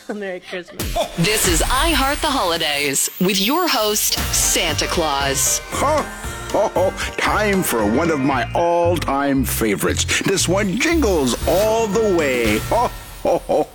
Merry Christmas. This is I Heart the Holidays with your host, Santa Claus. Time for one of my all-time favorites. This one jingles all the way.